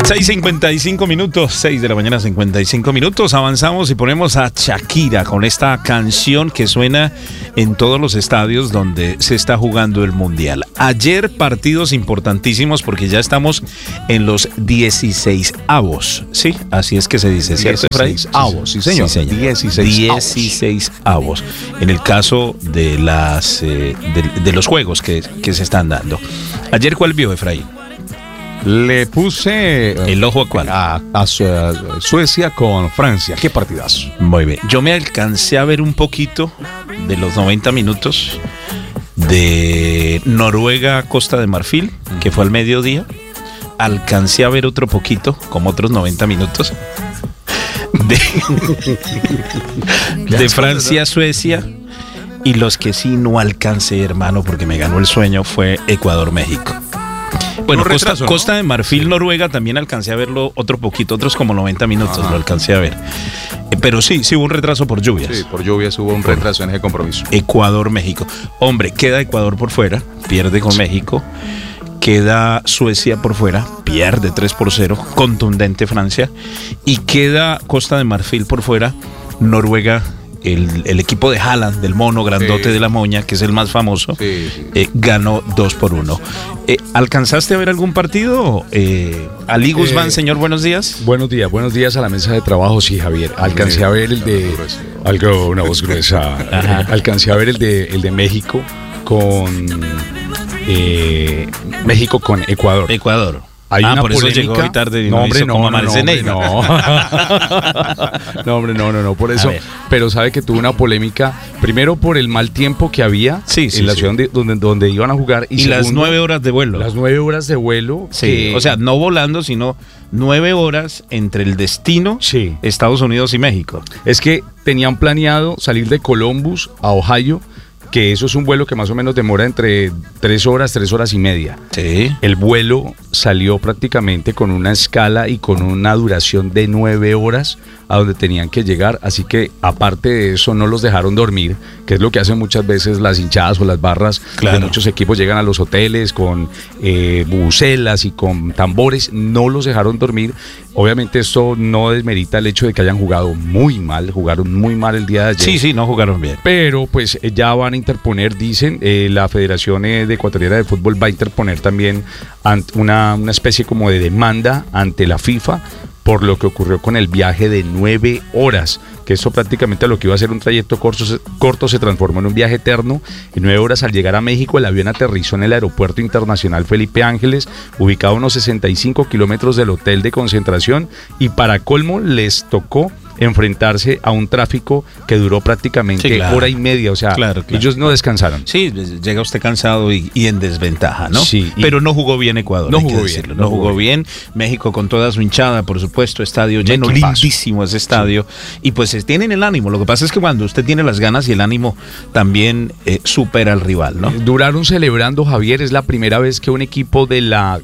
6:55 minutos, 6 de la mañana, 55 minutos. Avanzamos y ponemos a Shakira con esta canción que suena en todos los estadios donde se está jugando el Mundial. Ayer partidos importantísimos porque ya estamos en los 16avos. Sí, así es que se dice, ¿cierto, Efraín? 16avos, sí señor. 16avos. En el caso de de los juegos que se están dando. Ayer, ¿cuál vio, Efraín? Le puse el ojo a cuál. A Suecia con Francia. Qué partidazo. Muy bien. Yo me alcancé a ver un poquito de los 90 minutos de Noruega Costa de Marfil, que fue al mediodía. Alcancé a ver otro poquito, como otros 90 minutos de Francia Suecia. Y los que sí no alcancé, hermano, porque me ganó el sueño, fue Ecuador México. Bueno, Costa de Marfil, sí. Noruega, también alcancé a verlo otro poquito, otros como 90 minutos lo alcancé a ver. Pero sí hubo un retraso por lluvias. Sí, por lluvias hubo un retraso en ese compromiso. Ecuador, México. Hombre, queda Ecuador por fuera, pierde con México. Queda Suecia por fuera, pierde 3-0, contundente Francia. Y queda Costa de Marfil por fuera, Noruega. El equipo de Haaland, del mono grandote de la moña, que es el más famoso, ganó 2-1. ¿Alcanzaste a ver algún partido? Ali Guzmán, señor, buenos días. Buenos días a la mesa de trabajo, sí, Javier. Alcancé a ver el de... una voz gruesa. Alcancé a ver el de México con... México con Ecuador. Hay una por polémica. Eso llegó hoy tarde y no, por eso. Pero sabe que tuvo una polémica, primero por el mal tiempo que había en la ciudad donde iban a jugar. Y segundo, las 9 horas de vuelo. Las 9 horas de vuelo. Sí, o sea, no volando, sino 9 horas entre el destino, Estados Unidos y México. Es que tenían planeado salir de Columbus a Ohio, que eso es un vuelo que más o menos demora entre 3 horas y media. Sí. El vuelo salió prácticamente con una escala y con una duración de 9 horas a donde tenían que llegar, así que aparte de eso no los dejaron dormir, que es lo que hacen muchas veces las hinchadas o las barras de muchos equipos, llegan a los hoteles con bubucelas y con tambores, no los dejaron dormir. Obviamente esto no desmerita el hecho de que hayan jugaron muy mal el día de ayer. Sí, no jugaron bien. Pero pues ya van a interponer, dicen, la Federación Ecuatoriana de Fútbol va a interponer también una especie como de demanda ante la FIFA por lo que ocurrió con el viaje de 9 horas, que eso prácticamente lo que iba a ser un trayecto corto se transformó en un viaje eterno. En 9 horas al llegar a México, el avión aterrizó en el Aeropuerto Internacional Felipe Ángeles, ubicado a unos 65 kilómetros del hotel de concentración, y para colmo les tocó enfrentarse a un tráfico que duró prácticamente hora y media, o sea, ellos no descansaron. Sí, llega usted cansado y en desventaja, ¿no? Sí. Pero no jugó bien Ecuador, no jugó bien. México con toda su hinchada, por supuesto, estadio lleno, lindísimo ese estadio, y pues tienen el ánimo. Lo que pasa es que cuando usted tiene las ganas y el ánimo también supera al rival, ¿no? Duraron celebrando, Javier, es la primera vez que un equipo de la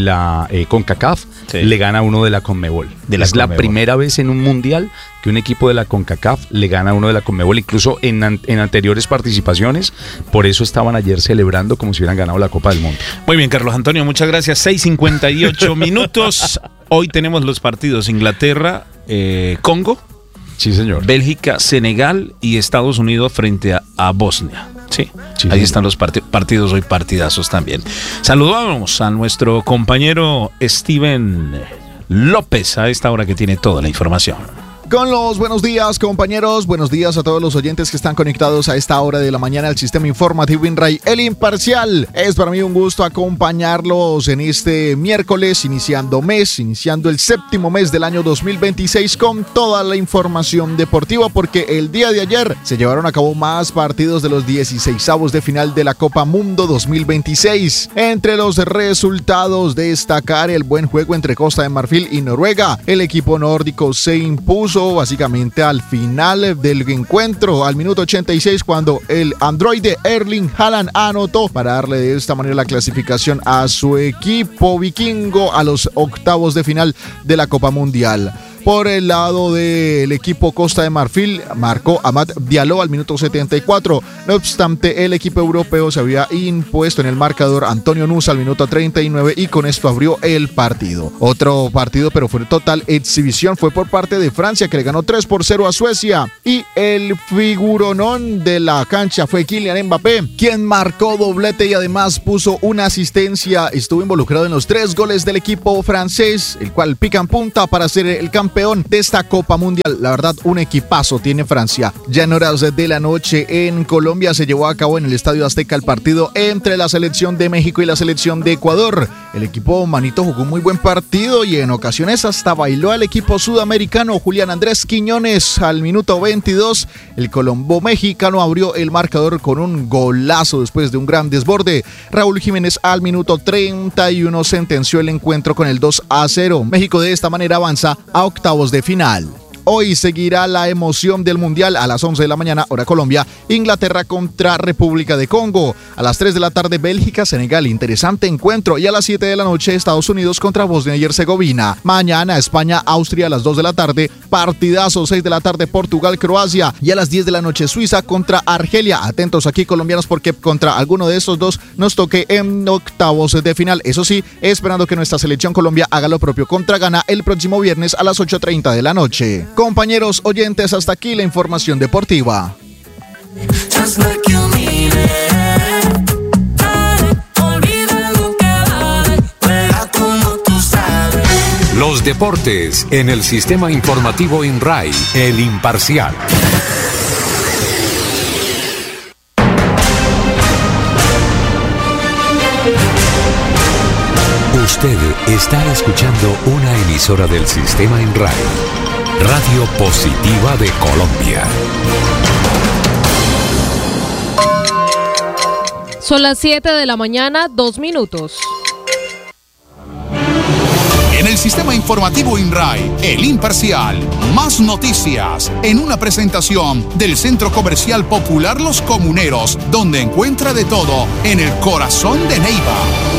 CONCACAF le gana a uno de la CONMEBOL. La primera vez en un mundial que un equipo de la CONCACAF le gana a uno de la CONMEBOL, incluso en anteriores participaciones. Por eso estaban ayer celebrando como si hubieran ganado la Copa del Mundo. Muy bien, Carlos Antonio, muchas gracias. 6:58 minutos. Hoy tenemos los partidos Inglaterra, Congo, sí señor, Bélgica, Senegal y Estados Unidos frente a Bosnia. Sí, ahí están los partidos hoy, partidazos también. Saludamos a nuestro compañero Steven López a esta hora que tiene toda la información. Con los buenos días, compañeros, buenos días a todos los oyentes que están conectados a esta hora de la mañana al sistema informativo INRAI, El Imparcial. Es para mí un gusto acompañarlos en este miércoles, iniciando el 7º mes del año 2026 con toda la información deportiva, porque el día de ayer se llevaron a cabo más partidos de los 16avos de final de la Copa Mundo 2026. Entre los resultados, destacar el buen juego entre Costa de Marfil y Noruega. El equipo nórdico se impuso básicamente al final del encuentro, al minuto 86, cuando el androide Erling Haaland anotó para darle de esta manera la clasificación a su equipo vikingo a los octavos de final de la Copa Mundial. Por el lado del equipo Costa de Marfil, marcó Amad Diallo al minuto 74. No obstante, el equipo europeo se había impuesto en el marcador Antonio Nusa al minuto 39 y con esto abrió el partido. Otro partido, pero fue total exhibición, fue por parte de Francia, que le ganó 3-0 a Suecia. Y el figuronón de la cancha fue Kylian Mbappé, quien marcó doblete y además puso una asistencia. Estuvo involucrado en los 3 goles del equipo francés, el cual pica en punta para ser el campeón de esta Copa Mundial. La verdad, un equipazo tiene Francia. Ya en horas de la noche en Colombia se llevó a cabo en el Estadio Azteca el partido entre la selección de México y la selección de Ecuador. El equipo manito jugó un muy buen partido y en ocasiones hasta bailó al equipo sudamericano. Julián Andrés Quiñones al minuto 22. El colombo mexicano abrió el marcador con un golazo después de un gran desborde. Raúl Jiménez al minuto 31 sentenció el encuentro con el 2-0. México de esta manera avanza a octavos de final. Hoy seguirá la emoción del Mundial a las 11 de la mañana, hora Colombia, Inglaterra contra República de Congo. A las 3 de la tarde, Bélgica, Senegal, interesante encuentro. Y a las 7 de la noche, Estados Unidos contra Bosnia y Herzegovina. Mañana, España, Austria a las 2 de la tarde, partidazo, 6 de la tarde, Portugal, Croacia. Y a las 10 de la noche, Suiza contra Argelia. Atentos aquí, colombianos, porque contra alguno de estos dos nos toque en octavos de final. Eso sí, esperando que nuestra selección Colombia haga lo propio contra Ghana el próximo viernes a las 8:30 de la noche. Compañeros oyentes, hasta aquí la información deportiva. Los deportes en el sistema informativo INRAI, El Imparcial. Usted está escuchando una emisora del sistema INRAI, Radio Positiva de Colombia. Son las 7 de la mañana, 2 minutos. En el sistema informativo INRAI, El Imparcial, más noticias, en una presentación del Centro Comercial Popular Los Comuneros, donde encuentra de todo en el corazón de Neiva.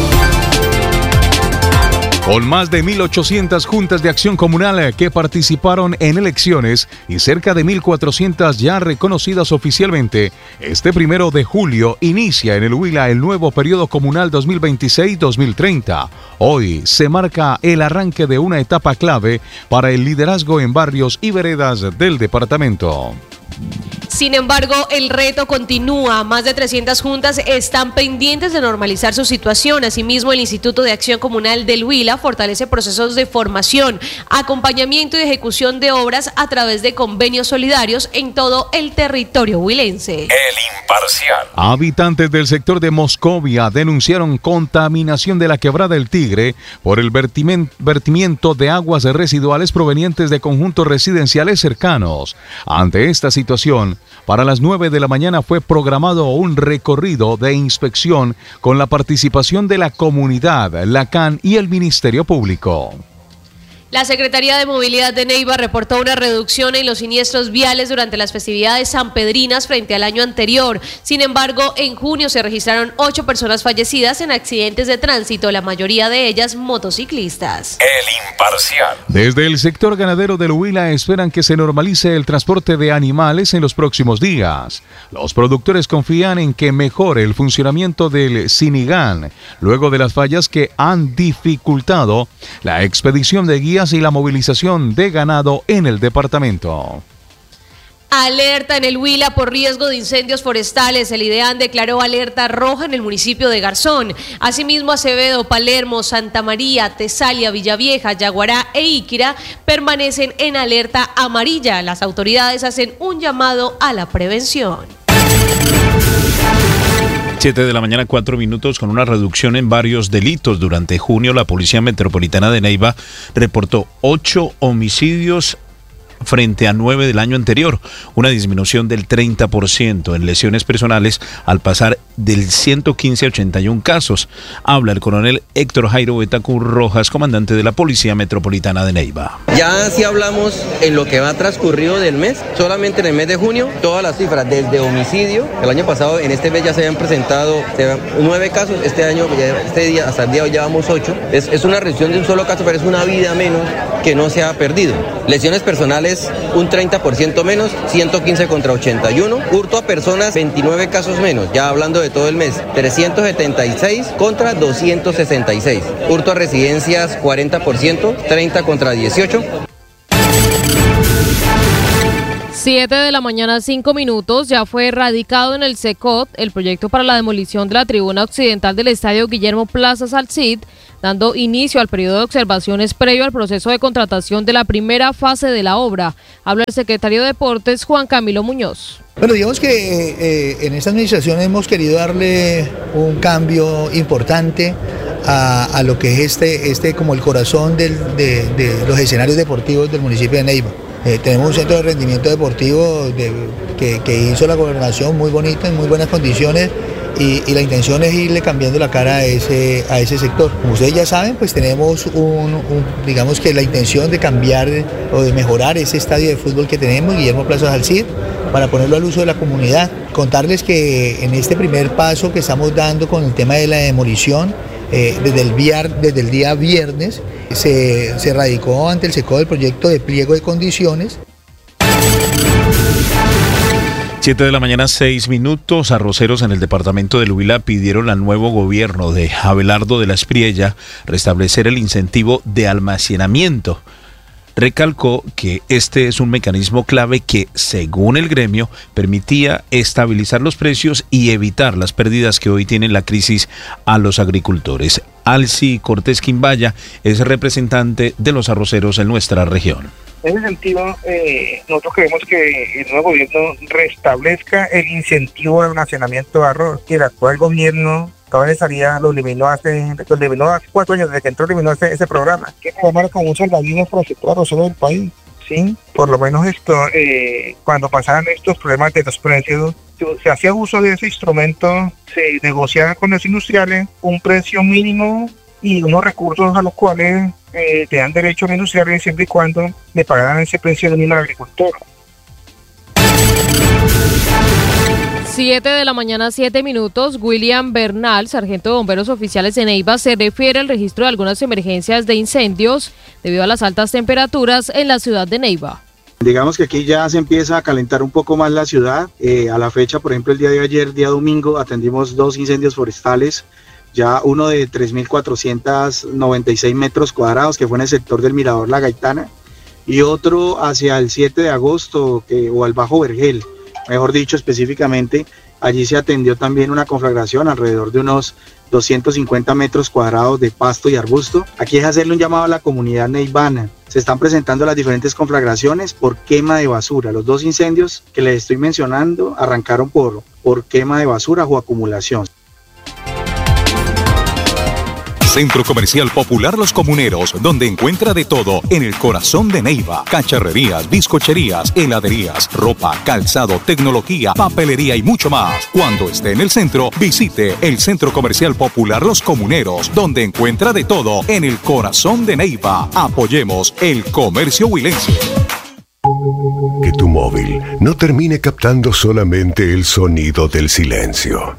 Con más de 1.800 juntas de acción comunal que participaron en elecciones y cerca de 1.400 ya reconocidas oficialmente, este 1 de julio inicia en el Huila el nuevo periodo comunal 2026-2030. Hoy se marca el arranque de una etapa clave para el liderazgo en barrios y veredas del departamento. Sin embargo, el reto continúa. Más de 300 juntas están pendientes de normalizar su situación. Asimismo, el Instituto de Acción Comunal del Huila fortalece procesos de formación, acompañamiento y ejecución de obras a través de convenios solidarios en todo el territorio huilense. El Imparcial. Habitantes del sector de Moscovia denunciaron contaminación de la Quebrada El Tigre por el vertimiento de aguas residuales provenientes de conjuntos residenciales cercanos. Ante esta situación, para las 9 de la mañana fue programado un recorrido de inspección con la participación de la comunidad, la CAN y el Ministerio Público. La Secretaría de Movilidad de Neiva reportó una reducción en los siniestros viales durante las festividades sanpedrinas frente al año anterior. Sin embargo, en junio se registraron 8 personas fallecidas en accidentes de tránsito, la mayoría de ellas motociclistas. El Imparcial. Desde el sector ganadero del Huila esperan que se normalice el transporte de animales en los próximos días. Los productores confían en que mejore el funcionamiento del Sinigán, luego de las fallas que han dificultado la expedición de guías y la movilización de ganado en el departamento. Alerta en el Huila por riesgo de incendios forestales. El IDEAN declaró alerta roja en el municipio de Garzón. Asimismo, Acevedo, Palermo, Santa María, Tesalia, Villavieja, Yaguará e Iquira permanecen en alerta amarilla. Las autoridades hacen un llamado a la prevención. 7 de la mañana, 4 minutos. Con una reducción en varios delitos durante junio, la Policía Metropolitana de Neiva reportó 8 homicidios frente a 9 del año anterior, una disminución del 30% en lesiones personales al pasar del 115 a 81 casos. Habla el coronel Héctor Jairo Betacur Rojas, comandante de la Policía Metropolitana de Neiva. Ya si hablamos en lo que va transcurrido del mes, solamente en el mes de junio, todas las cifras desde homicidio, el año pasado en este mes ya se habían presentado 9 casos, este año, hasta el día de hoy llevamos 8. Es una reducción de un solo caso, pero es una vida menos que no se ha perdido. Lesiones personales un 30% menos, 115 contra 81. Hurto a personas, 29 casos menos, ya hablando de todo el mes, 376 contra 266. Hurto a residencias, 40%, 30 contra 18. 7 de la mañana, 5 minutos, ya fue radicado en el SECOT el proyecto para la demolición de la tribuna occidental del estadio Guillermo Plaza Salcid, dando inicio al periodo de observaciones previo al proceso de contratación de la primera fase de la obra. Habla el secretario de Deportes, Juan Camilo Muñoz. Bueno, digamos que en esta administración hemos querido darle un cambio importante a lo que es este como el corazón de los escenarios deportivos del municipio de Neiva. Tenemos un centro de rendimiento deportivo que hizo la gobernación muy bonito, en muy buenas condiciones, y la intención es irle cambiando la cara a ese sector. Como ustedes ya saben, pues tenemos digamos que la intención de cambiar o de mejorar ese estadio de fútbol que tenemos, Guillermo Plaza Salcid, para ponerlo al uso de la comunidad. Contarles que en este primer paso que estamos dando con el tema de la demolición, desde el día viernes se radicó ante el SECOT el proyecto de pliego de condiciones. 7 de la mañana, 6 minutos. Arroceros en el departamento del Huila pidieron al nuevo gobierno de Abelardo de la Espriella restablecer el incentivo de almacenamiento. Recalcó que este es un mecanismo clave que, según el gremio, permitía estabilizar los precios y evitar las pérdidas que hoy tienen la crisis a los agricultores. Alci Cortés Quimbaya es representante de los arroceros en nuestra región. En ese sentido, nosotros queremos que el nuevo gobierno restablezca el incentivo de almacenamiento de arroz, que el actual gobierno todavía lo eliminó hace 4 años, desde que entró eliminó ese programa. Que programa como un salvavidas para el sector arrocero del país. Sí, por lo menos cuando pasaban estos problemas de los precios, se hacía uso de ese instrumento, se negociaba con los industriales un precio mínimo y unos recursos a los cuales te dan derecho a los industriales siempre y cuando le pagaran ese precio mínimo al agricultor. 7 de la mañana, 7 minutos. William Bernal, sargento de bomberos oficiales de Neiva, se refiere al registro de algunas emergencias de incendios debido a las altas temperaturas en la ciudad de Neiva. Digamos que aquí ya se empieza a calentar un poco más la ciudad. A la fecha, por ejemplo, el día de ayer, día domingo, atendimos 2 incendios forestales, ya uno de 3.496 metros cuadrados, que fue en el sector del Mirador La Gaitana, y otro hacia el 7 de agosto, o al Bajo Vergel. Mejor dicho, específicamente, allí se atendió también una conflagración alrededor de unos 250 metros cuadrados de pasto y arbusto. Aquí es hacerle un llamado a la comunidad neivana. Se están presentando las diferentes conflagraciones por quema de basura. Los 2 incendios que les estoy mencionando arrancaron por quema de basura o acumulación. Centro Comercial Popular Los Comuneros, donde encuentra de todo en el corazón de Neiva. Cacharrerías, bizcocherías, heladerías, ropa, calzado, tecnología, papelería y mucho más. Cuando esté en el centro, visite el Centro Comercial Popular Los Comuneros, donde encuentra de todo en el corazón de Neiva. Apoyemos el comercio huilense. Que tu móvil no termine captando solamente el sonido del silencio.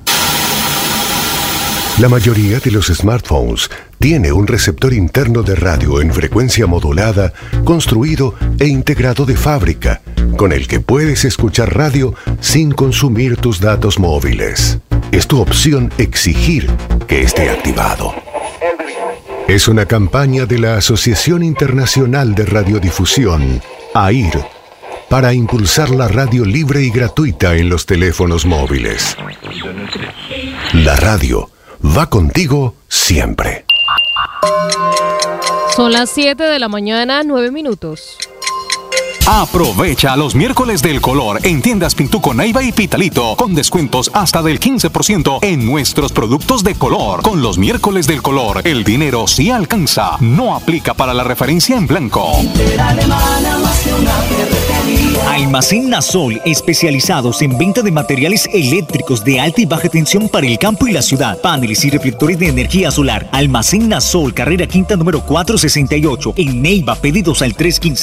La mayoría de los smartphones tiene un receptor interno de radio en frecuencia modulada, construido e integrado de fábrica, con el que puedes escuchar radio sin consumir tus datos móviles. Es tu opción exigir que esté activado. Es una campaña de la Asociación Internacional de Radiodifusión, AIR, para impulsar la radio libre y gratuita en los teléfonos móviles. La radio va contigo siempre. Son las 7 de la mañana, 9 minutos. Aprovecha los miércoles del color en tiendas Pintuco Neiva y Pitalito con descuentos hasta del 15% en nuestros productos de color. Con los miércoles del color, el dinero sí alcanza. No aplica para la referencia en blanco. Almacén Nasol, especializados en venta de materiales eléctricos de alta y baja tensión para el campo y la ciudad. Paneles y reflectores de energía solar. Almacén Nasol, carrera quinta número 468. En Neiva, pedidos al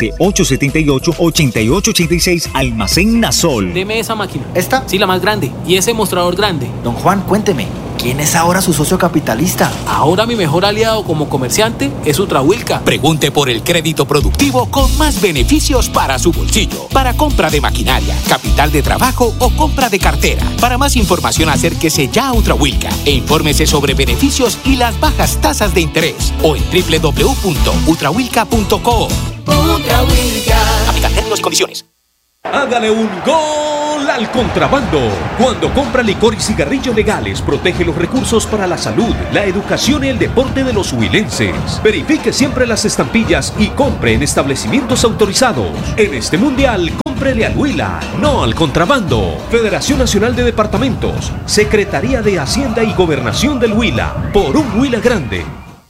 315-878-8886. Almacén Nasol. Deme esa máquina. ¿Esta? Sí, la más grande. Y ese mostrador grande. Don Juan, cuénteme. ¿Quién es ahora su socio capitalista? Ahora mi mejor aliado como comerciante es Ultrahuilca. Pregunte por el crédito productivo con más beneficios para su bolsillo. Para compra de maquinaria, capital de trabajo o compra de cartera. Para más información, acérquese ya a Ultrahuilca e infórmese sobre beneficios y las bajas tasas de interés. O en www.ultrahuilca.co. Ultrahuilca. Aplican términos y condiciones. Hágale un gol al contrabando. Cuando compra licor y cigarrillos legales, protege los recursos para la salud, la educación y el deporte de los huilenses. Verifique siempre las estampillas y compre en establecimientos autorizados. En este mundial, cómprele al Huila, no al contrabando. Federación Nacional de Departamentos, Secretaría de Hacienda y Gobernación del Huila. Por un Huila grande.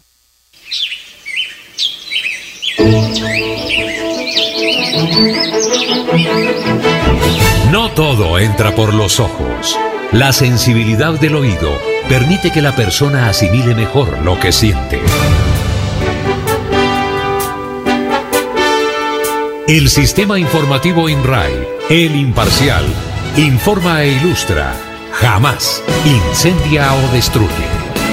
No todo entra por los ojos. La sensibilidad del oído permite que la persona asimile mejor lo que siente. El sistema informativo INRAI, el imparcial, informa e ilustra, jamás incendia o destruye.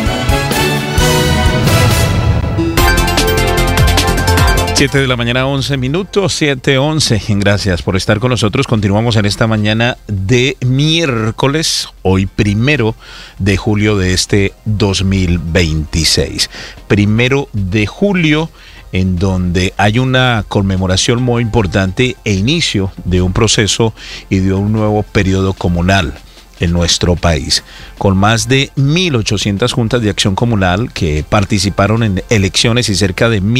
7 de la mañana, 11 minutos, 7:11. Gracias por estar con nosotros. Continuamos en esta mañana de miércoles, hoy 1 de julio de este 2026. 1 de julio, en donde hay una conmemoración muy importante e inicio de un proceso y de un nuevo periodo comunal en nuestro país, con más de 1.800 juntas de acción comunal que participaron en elecciones y cerca de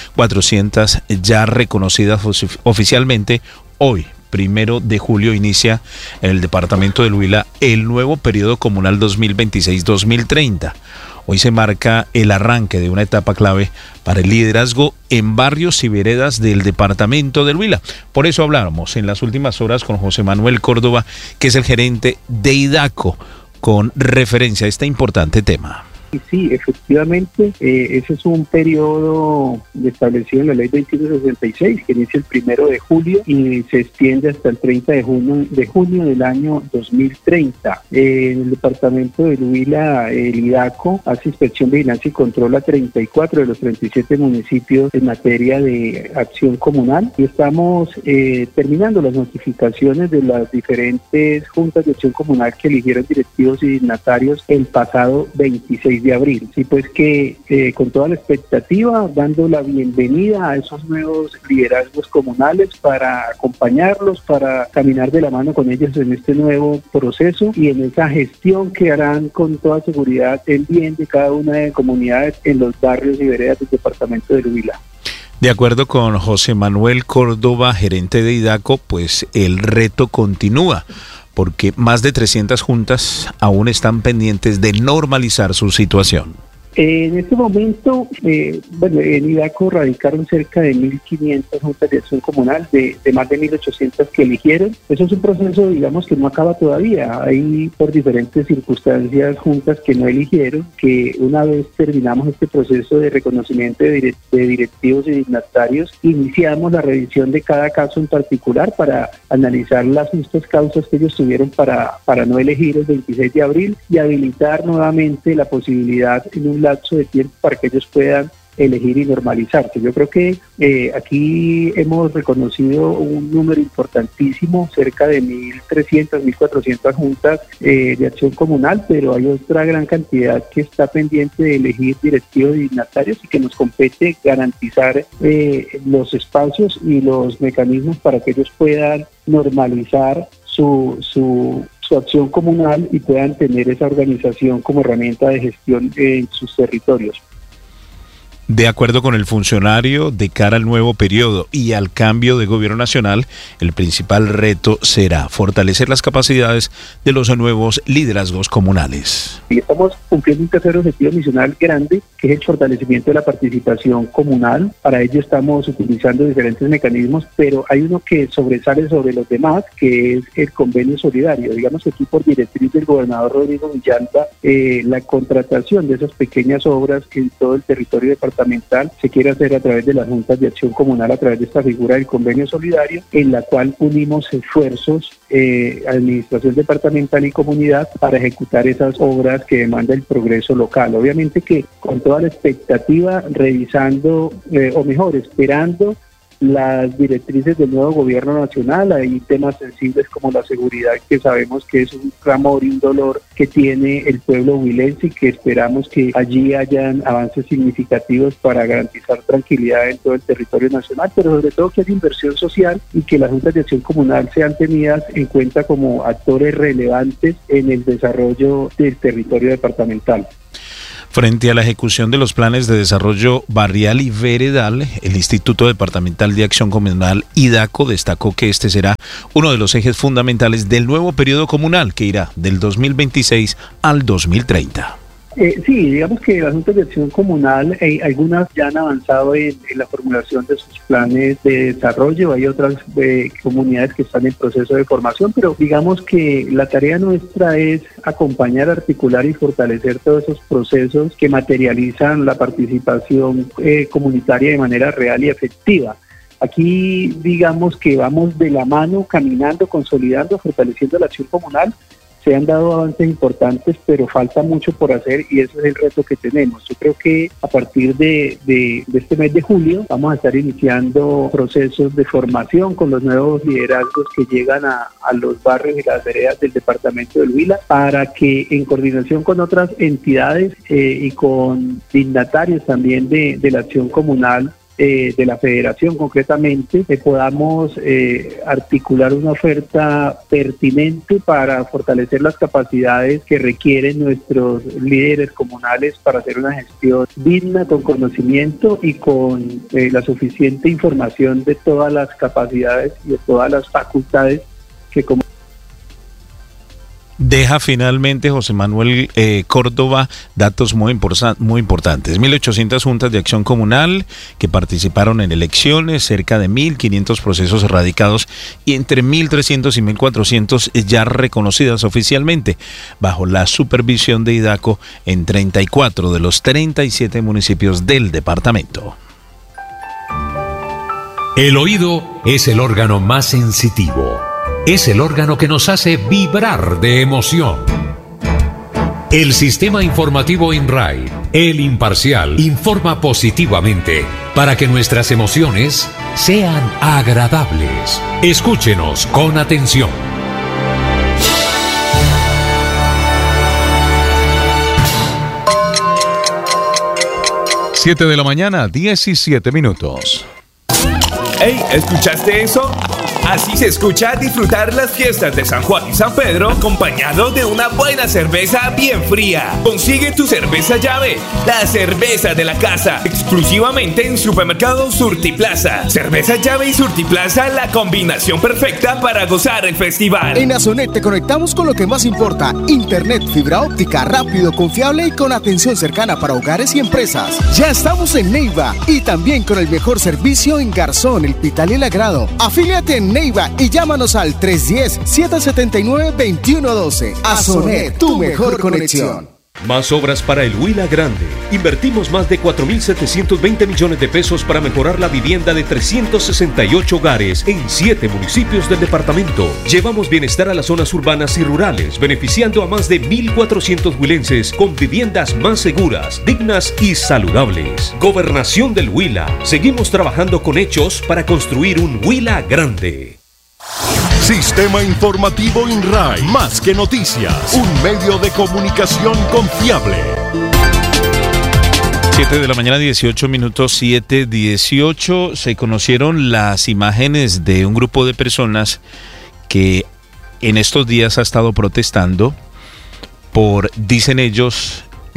1.400 ya reconocidas oficialmente. Hoy, 1 de julio, inicia en el departamento del Huila el nuevo periodo comunal 2026-2030. Hoy se marca el arranque de una etapa clave para el liderazgo en barrios y veredas del departamento del Huila. Por eso hablábamos en las últimas horas con José Manuel Córdoba, que es el gerente de IDACO, con referencia a este importante tema. Sí, efectivamente, ese es un periodo establecido en la ley 2166 que inicia el 1 de julio y se extiende hasta el 30 de junio del año 2030. En el departamento de Huila, el IDACO hace inspección, vigilancia y control a 34 de los 37 municipios en materia de acción comunal y estamos terminando las notificaciones de las diferentes juntas de acción comunal que eligieron directivos y dignatarios el pasado 26 de abril. Sí, pues que con toda la expectativa, dando la bienvenida a esos nuevos liderazgos comunales para acompañarlos, para caminar de la mano con ellos en este nuevo proceso y en esa gestión que harán con toda seguridad el bien de cada una de las comunidades en los barrios y veredas del departamento de Huila. De acuerdo con José Manuel Córdoba, gerente de IDACO, pues el reto continúa, porque más de 300 juntas aún están pendientes de normalizar su situación. En este momento, en IDACO radicaron cerca de 1.500 juntas de acción comunal, de más de 1.800 que eligieron. Eso es un proceso, digamos, que no acaba todavía. Hay, por diferentes circunstancias, juntas que no eligieron, que una vez terminamos este proceso de reconocimiento de directivos y dignatarios, iniciamos la revisión de cada caso en particular para analizar las justas causas que ellos tuvieron para no elegir el 26 de abril y habilitar nuevamente la posibilidad en un lapso de tiempo para que ellos puedan elegir y normalizarse. Yo creo que aquí hemos reconocido un número importantísimo, cerca de 1.300, 1.400 juntas de acción comunal, pero hay otra gran cantidad que está pendiente de elegir directivos y dignatarios y que nos compete garantizar los espacios y los mecanismos para que ellos puedan normalizar su acción comunal y puedan tener esa organización como herramienta de gestión en sus territorios. De acuerdo con el funcionario, de cara al nuevo periodo y al cambio de gobierno nacional, el principal reto será fortalecer las capacidades de los nuevos liderazgos comunales. Y estamos cumpliendo un tercer objetivo misional grande, que es el fortalecimiento de la participación comunal. Para ello estamos utilizando diferentes mecanismos, pero hay uno que sobresale sobre los demás, que es el convenio solidario. Digamos que aquí por directriz del gobernador Rodrigo Villalba, la contratación de esas pequeñas obras en todo el territorio departamental se quiere hacer a través de las juntas de acción comunal, a través de esta figura del convenio solidario, en la cual unimos esfuerzos, administración departamental y comunidad, para ejecutar esas obras que demanda el progreso local. Obviamente que con toda la expectativa, revisando, o mejor, esperando las directrices del nuevo gobierno nacional. Hay temas sensibles como la seguridad, que sabemos que es un clamor y un dolor que tiene el pueblo huilense, y que esperamos que allí hayan avances significativos para garantizar tranquilidad en todo el territorio nacional, pero sobre todo que haya inversión social y que las juntas de acción comunal sean tenidas en cuenta como actores relevantes en el desarrollo del territorio departamental. Frente a la ejecución de los planes de desarrollo barrial y veredal, el Instituto Departamental de Acción Comunal, IDACO, destacó que este será uno de los ejes fundamentales del nuevo periodo comunal que irá del 2026 al 2030. Sí, digamos que las juntas de acción comunal, algunas ya han avanzado en la formulación de sus planes de desarrollo. Hay otras comunidades que están en proceso de formación, pero digamos que la tarea nuestra es acompañar, articular y fortalecer todos esos procesos que materializan la participación comunitaria de manera real y efectiva. Aquí digamos que vamos de la mano, caminando, consolidando, fortaleciendo la acción comunal. Se han dado avances importantes, pero falta mucho por hacer, y ese es el reto que tenemos. Yo creo que a partir de este mes de julio vamos a estar iniciando procesos de formación con los nuevos liderazgos que llegan a los barrios y las veredas del departamento del Huila, para que en coordinación con otras entidades y con dignatarios también de la acción comunal, de la federación concretamente, podamos articular una oferta pertinente para fortalecer las capacidades que requieren nuestros líderes comunales para hacer una gestión digna, con conocimiento y con la suficiente información de todas las capacidades y de todas las facultades que como Deja finalmente José Manuel Córdoba datos muy importantes. 1.800 juntas de acción comunal que participaron en elecciones, cerca de 1.500 procesos erradicados y entre 1.300 y 1.400 ya reconocidas oficialmente, bajo la supervisión de IDACO en 34 de los 37 municipios del departamento. El oído es el órgano más sensitivo. Es el órgano que nos hace vibrar de emoción. El sistema informativo INRAI, el imparcial, informa positivamente para que nuestras emociones sean agradables. Escúchenos con atención. Siete de la mañana, 17 minutos. ¡Ey! ¿Escuchaste eso? Así se escucha disfrutar las fiestas de San Juan y San Pedro acompañado de una buena cerveza bien fría. Consigue tu cerveza llave, la cerveza de la casa, exclusivamente en Supermercado Surtiplaza. Cerveza llave y Surtiplaza, la combinación perfecta para gozar el festival. En Azonet te conectamos con lo que más importa: internet, fibra óptica, rápido, confiable y con atención cercana para hogares y empresas. Ya estamos en Neiva y también con el mejor servicio en Garzón, El Pital y El Agrado. Afíliate en Neiva y llámanos al 310-779-2112. Azonet, tu mejor conexión. Más obras para el Huila Grande. Invertimos más de 4.720 millones de pesos para mejorar la vivienda de 368 hogares en 7 municipios del departamento. Llevamos bienestar a las zonas urbanas y rurales, beneficiando a más de 1.400 huilenses con viviendas más seguras, dignas y saludables. Gobernación del Huila. Seguimos trabajando con hechos para construir un Huila Grande. Sistema Informativo INRAI, más que noticias, un medio de comunicación confiable. 7 de la mañana, 18 minutos, 7:18. Se conocieron las imágenes de un grupo de personas que en estos días ha estado protestando por, dicen ellos,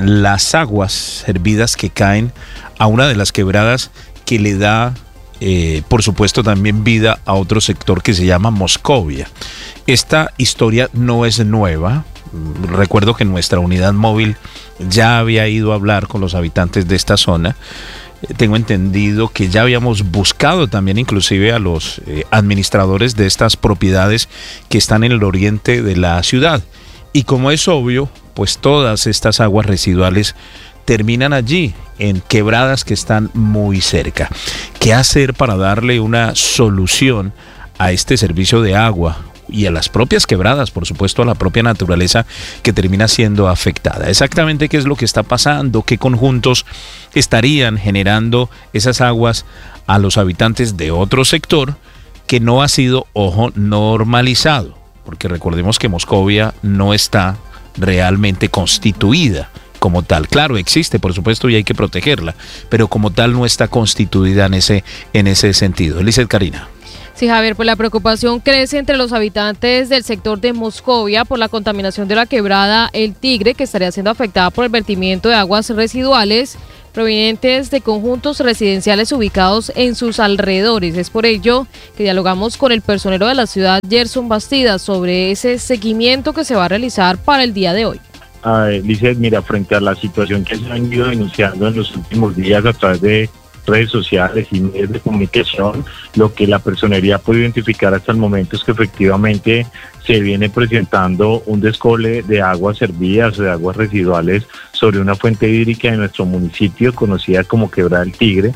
las aguas hervidas que caen a una de las quebradas que le da, por supuesto, también vida a otro sector que se llama Moscovia. Esta historia no es nueva. Recuerdo que nuestra unidad móvil ya había ido a hablar con los habitantes de esta zona. Tengo entendido que ya habíamos buscado también inclusive a los administradores de estas propiedades que están en el oriente de la ciudad. Y como es obvio, pues todas estas aguas residuales terminan allí, en quebradas que están muy cerca. ¿Qué hacer para darle una solución a este servicio de agua y a las propias quebradas, por supuesto a la propia naturaleza que termina siendo afectada? Exactamente qué es lo que está pasando, qué conjuntos estarían generando esas aguas a los habitantes de otro sector que no ha sido, ojo, normalizado, porque recordemos que Moscovia no está realmente constituida como tal. Claro, existe, por supuesto, y hay que protegerla, pero como tal no está constituida en ese sentido. Elizabeth Karina. Sí, Javier, pues la preocupación crece entre los habitantes del sector de Moscovia por la contaminación de la quebrada El Tigre, que estaría siendo afectada por el vertimiento de aguas residuales provenientes de conjuntos residenciales ubicados en sus alrededores. Es por ello que dialogamos con el personero de la ciudad, Gerson Bastidas, sobre ese seguimiento que se va a realizar para el día de hoy. Lizeth, mira, frente a la situación que se han ido denunciando en los últimos días a través de redes sociales y medios de comunicación, lo que la personería puede identificar hasta el momento es que efectivamente se viene presentando un descole de aguas servidas o de aguas residuales sobre una fuente hídrica de nuestro municipio conocida como Quebrada del Tigre.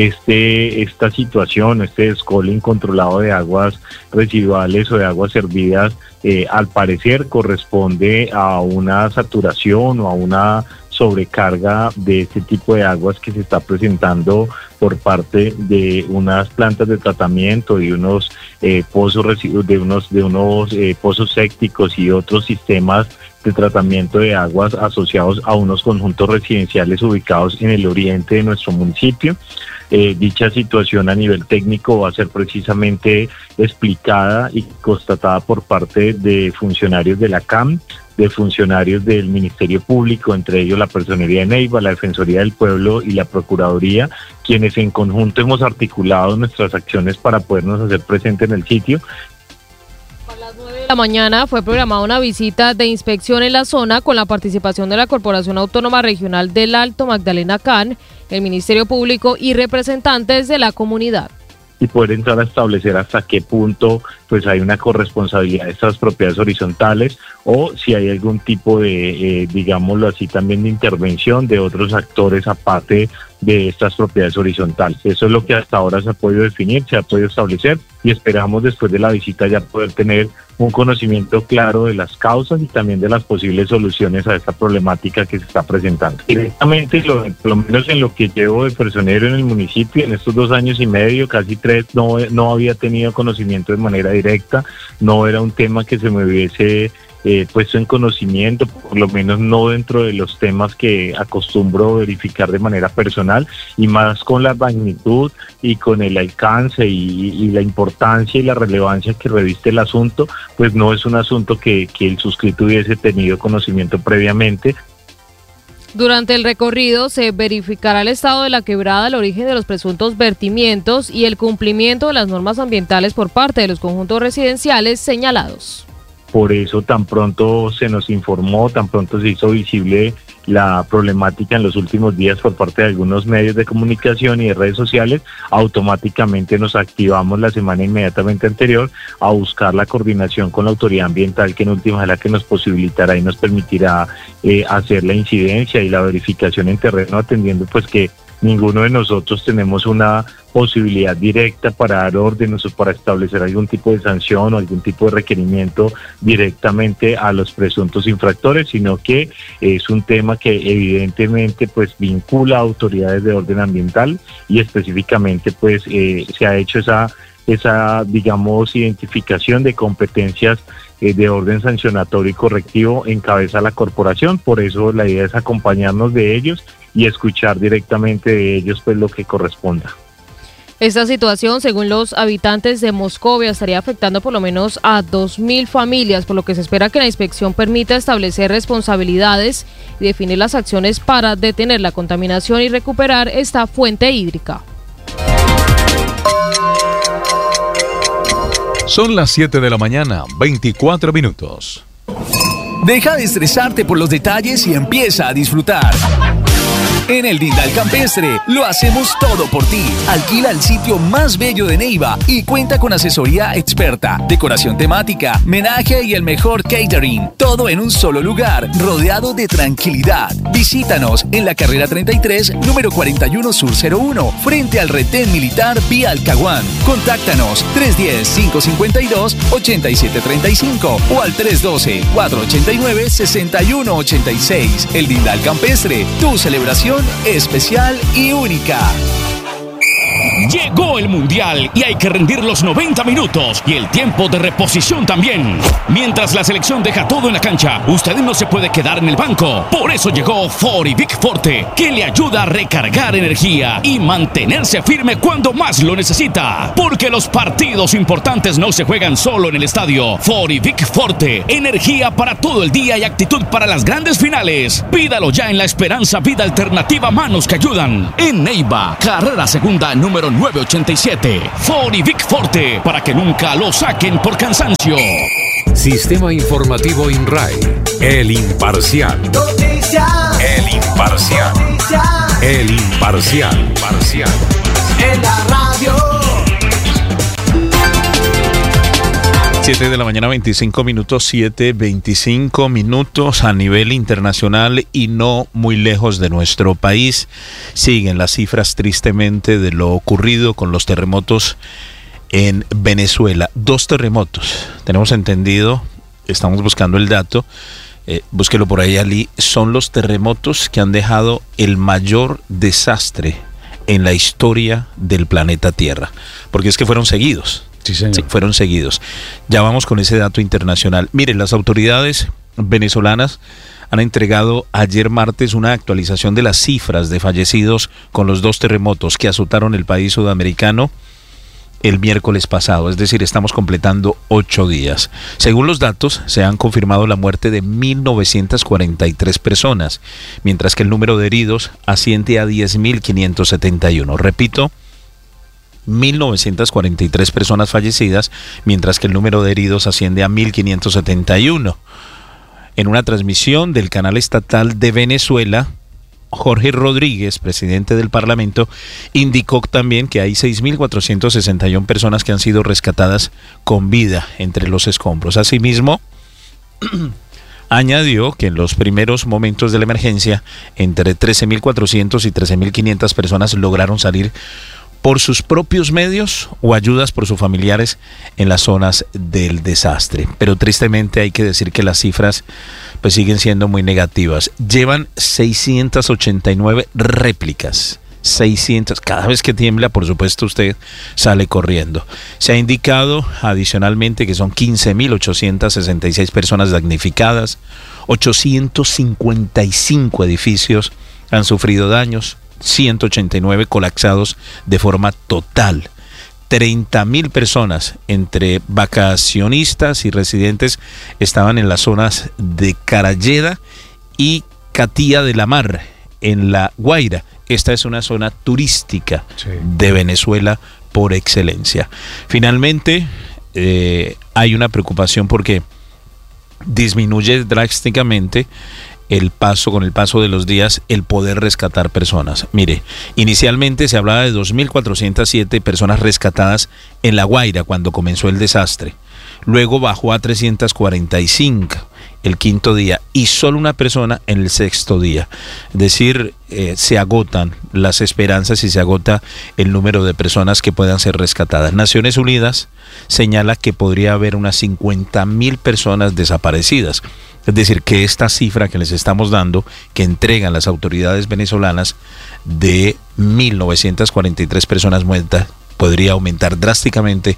Esta situación, este descole incontrolado de aguas residuales o de aguas servidas, al parecer corresponde a una saturación o a una sobrecarga de este tipo de aguas que se está presentando por parte de unas plantas de tratamiento y unos pozos pozos sépticos y otros sistemas de tratamiento de aguas asociados a unos conjuntos residenciales ubicados en el oriente de nuestro municipio. Dicha situación a nivel técnico va a ser precisamente explicada y constatada por parte de funcionarios de la CAM, de funcionarios del Ministerio Público, entre ellos la Personería de Neiva, la Defensoría del Pueblo y la Procuraduría, quienes en conjunto hemos articulado nuestras acciones para podernos hacer presente en el sitio. Para las 9 de la mañana fue programada una visita de inspección en la zona con la participación de la Corporación Autónoma Regional del Alto Magdalena CAN, el Ministerio Público y representantes de la comunidad. Y poder entrar a establecer hasta qué punto pues hay una corresponsabilidad de estas propiedades horizontales o si hay algún tipo de, digámoslo así, también de intervención de otros actores aparte de estas propiedades horizontales. Eso es lo que hasta ahora se ha podido definir, se ha podido establecer y esperamos después de la visita ya poder tener un conocimiento claro de las causas y también de las posibles soluciones a esta problemática que se está presentando. Directamente, por lo menos en lo que llevo de personero en el municipio, en estos 2 años y medio, casi 3, no había tenido conocimiento de manera directa, no era un tema que se me hubiese puesto en conocimiento, por lo menos no dentro de los temas que acostumbro verificar de manera personal, y más con la magnitud y con el alcance y la importancia y la relevancia que reviste el asunto, pues no es un asunto que el suscrito hubiese tenido conocimiento previamente. Durante el recorrido se verificará el estado de la quebrada, el origen de los presuntos vertimientos y el cumplimiento de las normas ambientales por parte de los conjuntos residenciales señalados. Por eso tan pronto se nos informó, tan pronto se hizo visible la problemática en los últimos días por parte de algunos medios de comunicación y de redes sociales, automáticamente nos activamos la semana inmediatamente anterior a buscar la coordinación con la autoridad ambiental, que en última es la que nos posibilitará y nos permitirá hacer la incidencia y la verificación en terreno, atendiendo pues que ninguno de nosotros tenemos una posibilidad directa para dar órdenes o para establecer algún tipo de sanción o algún tipo de requerimiento directamente a los presuntos infractores, sino que es un tema que evidentemente pues vincula a autoridades de orden ambiental y específicamente pues se ha hecho esa digamos identificación de competencias de orden sancionatorio y correctivo en cabeza de la corporación. Por eso la idea es acompañarnos de ellos y escuchar directamente de ellos pues lo que corresponda. Esta situación, según los habitantes de Moscovia, estaría afectando por lo menos a 2.000 familias, por lo que se espera que la inspección permita establecer responsabilidades y definir las acciones para detener la contaminación y recuperar esta fuente hídrica. Son las 7 de la mañana, 24 minutos. Deja de estresarte por los detalles y empieza a disfrutar. En el Dindal Campestre lo hacemos todo por ti. Alquila el sitio más bello de Neiva y cuenta con asesoría experta, decoración temática, menaje y el mejor catering. Todo en un solo lugar, rodeado de tranquilidad. Visítanos en la carrera 33, número 41 Sur 01, frente al retén militar vía Alcahuán. Contáctanos 310-552-8735 o al 312-489-6186. El Dindal Campestre, tu celebración especial y única. Llegó el Mundial y hay que rendir los 90 minutos y el tiempo de reposición también. Mientras la selección deja todo en la cancha, usted no se puede quedar en el banco. Por eso llegó Forivic Forte, que le ayuda a recargar energía y mantenerse firme cuando más lo necesita. Porque los partidos importantes no se juegan solo en el estadio. Forivic Forte, energía para todo el día y actitud para las grandes finales. Pídalo ya en la Esperanza Vida Alternativa Manos que Ayudan. En Neiva, carrera segunda número 987. Forivic Forte, para que nunca lo saquen por cansancio. Sistema Informativo INRAE. El Imparcial. El Imparcial. El Imparcial. En la radio. 7 de la mañana, 25 minutos, 7:25 minutos a nivel internacional y no muy lejos de nuestro país. Siguen las cifras tristemente de lo ocurrido con los terremotos en Venezuela. 2 terremotos, tenemos entendido, estamos buscando el dato, búsquelo por ahí, Ali, son los terremotos que han dejado el mayor desastre en la historia del planeta Tierra, porque es que fueron seguidos. Sí, fueron seguidos. Ya vamos con ese dato internacional. Miren, las autoridades venezolanas han entregado ayer martes una actualización de las cifras de fallecidos con los 2 terremotos que azotaron el país sudamericano el miércoles pasado, es decir, estamos completando 8 días. Según los datos, se han confirmado la muerte de 1.943 personas, mientras que el número de heridos asciende a 10.571. Repito, 1.943 personas fallecidas, mientras que el número de heridos asciende a 1.571. En una transmisión del canal estatal de Venezuela, Jorge Rodríguez, presidente del Parlamento, indicó también que hay 6.461 personas que han sido rescatadas con vida entre los escombros. Asimismo, añadió que en los primeros momentos de la emergencia, entre 13.400 y 13.500 personas lograron salir por sus propios medios o ayudas por sus familiares en las zonas del desastre. Pero tristemente hay que decir que las cifras pues siguen siendo muy negativas. Llevan 689 réplicas. 600, cada vez que tiembla, por supuesto, usted sale corriendo. Se ha indicado adicionalmente que son 15.866 personas damnificadas, 855 edificios han sufrido daños, 189 colapsados de forma total. 30.000 personas entre vacacionistas y residentes estaban en las zonas de Caralleda y Catía de la Mar, en La Guaira. Esta es una zona turística de Venezuela por excelencia. Finalmente, hay una preocupación porque disminuye drásticamente con el paso de los días, el poder rescatar personas. Mire, inicialmente se hablaba de 2.407 personas rescatadas en La Guaira cuando comenzó el desastre. Luego bajó a 345 el 5º día y solo una persona en el 6º día. Es decir, se agotan las esperanzas y se agota el número de personas que puedan ser rescatadas. Naciones Unidas señala que podría haber unas 50.000 personas desaparecidas. Es decir, que esta cifra que les estamos dando, que entregan las autoridades venezolanas, de 1.943 personas muertas, podría aumentar drásticamente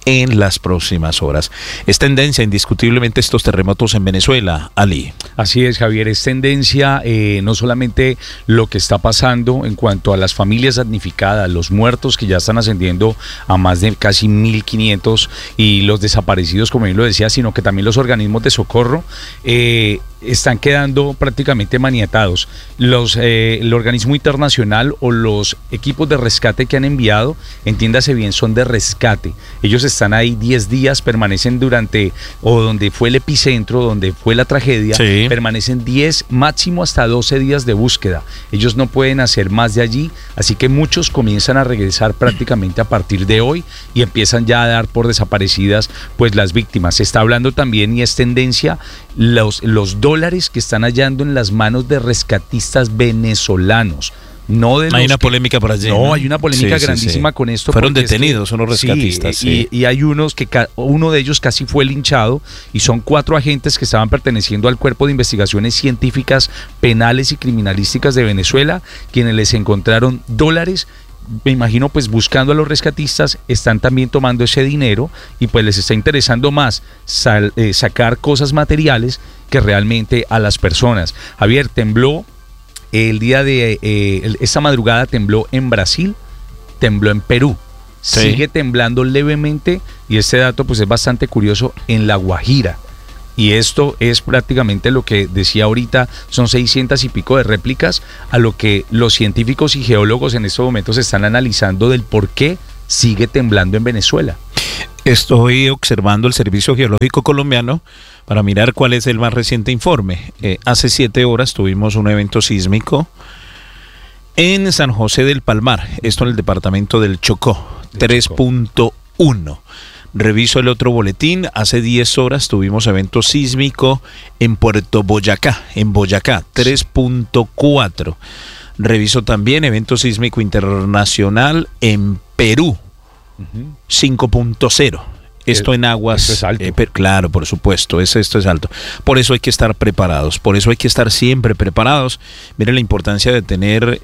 en las próximas horas. Es tendencia indiscutiblemente estos terremotos en Venezuela, Ali. Así es, Javier, es tendencia no solamente lo que está pasando en cuanto a las familias damnificadas, los muertos que ya están ascendiendo a más de casi 1.500 y los desaparecidos, como bien lo decía, sino que también los organismos de socorro están quedando prácticamente maniatados. El organismo internacional o los equipos de rescate que han enviado, entiéndase bien, son de rescate. Ellos están ahí 10 días, permanecen donde fue el epicentro, donde fue la tragedia, sí. Permanecen 10, máximo hasta 12 días de búsqueda. Ellos no pueden hacer más de allí, así que muchos comienzan a regresar prácticamente a partir de hoy y empiezan ya a dar por desaparecidas pues las víctimas. Se está hablando también, y es tendencia, los dólares que están hallando en las manos de rescatistas venezolanos. No de hay una polémica por allí. No, hay una polémica grandísima con esto. Fueron detenidos unos rescatistas. Sí. Y hay uno de ellos casi fue linchado, y son 4 agentes que estaban perteneciendo al Cuerpo de Investigaciones Científicas, Penales y Criminalísticas de Venezuela, quienes les encontraron dólares. Me imagino pues buscando a los rescatistas, están también tomando ese dinero y pues les está interesando más sacar cosas materiales que realmente a las personas. Javier, tembló el día de esta madrugada, tembló en Brasil, tembló en Perú, sí. Sigue temblando levemente, y este dato pues es bastante curioso, en La Guajira. Y esto es prácticamente lo que decía ahorita, son 600 y pico de réplicas, a lo que los científicos y geólogos en estos momentos están analizando del por qué sigue temblando en Venezuela. Estoy observando el Servicio Geológico Colombiano para mirar cuál es el más reciente informe. Hace 7 horas tuvimos un evento sísmico en San José del Palmar, esto en el departamento del Chocó, 3.1. Reviso el otro boletín, hace 10 horas tuvimos evento sísmico en Puerto Boyacá, 3.4. Reviso también evento sísmico internacional en Perú, 5.0. Esto en aguas, esto es alto. Claro, por supuesto, esto es alto. Por eso hay que estar preparados, por eso hay que estar siempre preparados. Miren la importancia de tener,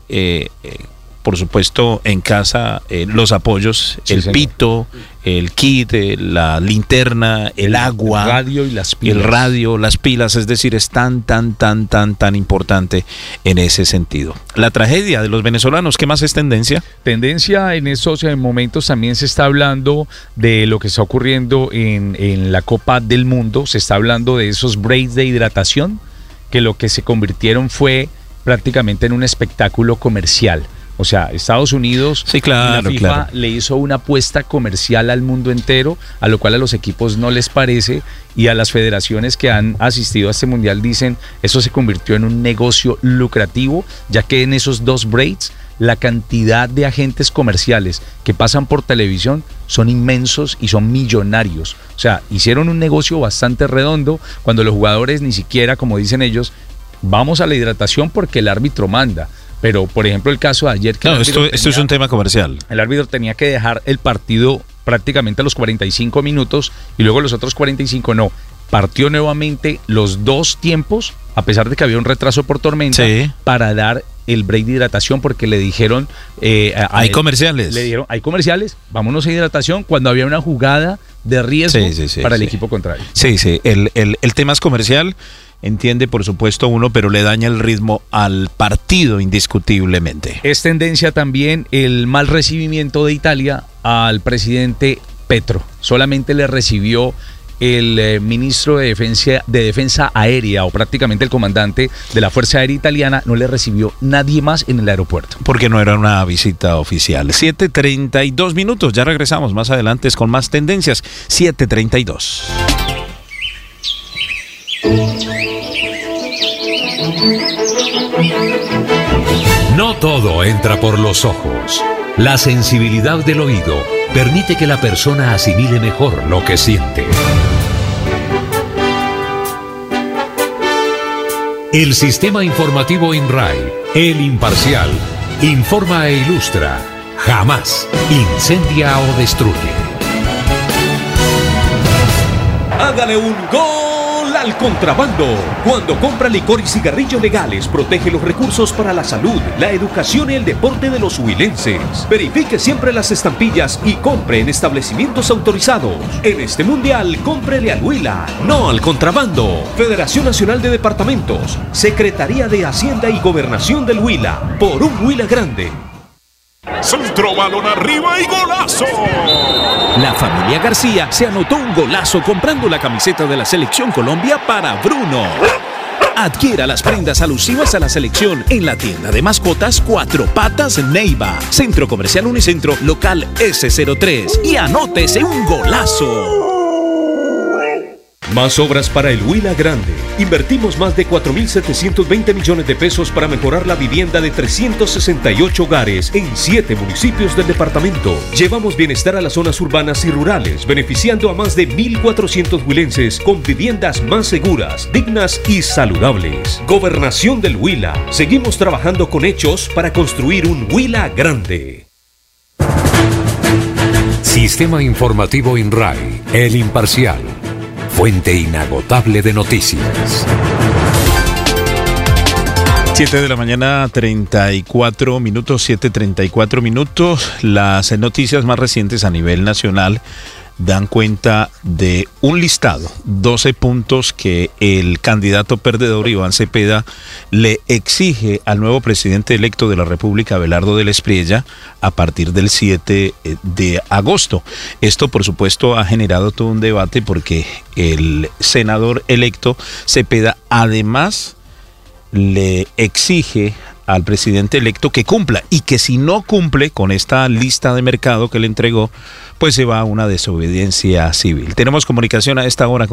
por supuesto, en casa los apoyos, sí, el señor. Pito, el kit, la linterna, el agua, el radio y las pilas. El radio, las pilas, es decir, es tan importante en ese sentido. La tragedia de los venezolanos, ¿qué más es tendencia? Tendencia en estos momentos también se está hablando de lo que está ocurriendo en la Copa del Mundo, se está hablando de esos breaks de hidratación, que lo que se convirtieron fue prácticamente en un espectáculo comercial. O sea, Estados Unidos, sí, claro, la FIFA le hizo una apuesta comercial al mundo entero, a lo cual a los equipos no les parece, y a las federaciones que han asistido a este mundial dicen eso se convirtió en un negocio lucrativo, ya que en esos 2 breaks la cantidad de agentes comerciales que pasan por televisión son inmensos y son millonarios. O sea, hicieron un negocio bastante redondo cuando los jugadores ni siquiera, como dicen ellos, vamos a la hidratación porque el árbitro manda. Pero, por ejemplo, el caso de ayer... Claro, esto es un tema comercial. El árbitro tenía que dejar el partido prácticamente a los 45 minutos y luego los otros 45 no. Partió nuevamente los 2 tiempos, a pesar de que había un retraso por tormenta, sí, para dar el break de hidratación, porque le dijeron... hay comerciales. Le dijeron, hay comerciales, vámonos a hidratación, cuando había una jugada de riesgo para el equipo contrario. Sí, el tema es comercial. Entiende, por supuesto, uno, pero le daña el ritmo al partido indiscutiblemente. Es tendencia también el mal recibimiento de Italia al presidente Petro. Solamente le recibió el ministro de defensa aérea, o prácticamente el comandante de la Fuerza Aérea Italiana, no le recibió nadie más en el aeropuerto. Porque no era una visita oficial. 7:32 minutos, ya regresamos más adelante con más tendencias. 7:32. No todo entra por los ojos. La sensibilidad del oído permite que la persona asimile mejor lo que siente. El sistema informativo INRAI, el imparcial, informa e ilustra, jamás incendia o destruye. Hágale un gol Al contrabando. Cuando compra licor y cigarrillos legales, protege los recursos para la salud, la educación y el deporte de los huilenses. Verifique siempre las estampillas y compre en establecimientos autorizados. En este mundial, cómprele al Huila, no al contrabando. Federación Nacional de Departamentos, Secretaría de Hacienda y Gobernación del Huila, por un Huila grande. Centro, balón arriba y golazo. La familia García se anotó un golazo comprando la camiseta de la Selección Colombia para Bruno. Adquiera las prendas alusivas a la selección en la tienda de mascotas Cuatro Patas Neiva, Centro Comercial Unicentro, local S03, y anótese un golazo. Más obras para el Huila Grande. Invertimos más de 4.720 millones de pesos para mejorar la vivienda de 368 hogares en 7 municipios del departamento. Llevamos bienestar a las zonas urbanas y rurales, beneficiando a más de 1.400 huilenses con viviendas más seguras, dignas y saludables. Gobernación del Huila. Seguimos trabajando con hechos para construir un Huila Grande. Sistema Informativo INRAI, El Imparcial. Fuente inagotable de noticias. 7 de la mañana, 34 minutos, 7:34 minutos. Las noticias más recientes a nivel nacional dan cuenta de un listado, 12 puntos que el candidato perdedor Iván Cepeda le exige al nuevo presidente electo de la República, Abelardo del Espriella, a partir del 7 de agosto. Esto, por supuesto, ha generado todo un debate porque el senador electo Cepeda además le exige al presidente electo que cumpla, y que si no cumple con esta lista de mercado que le entregó, pues se va a una desobediencia civil. Tenemos comunicación a esta hora con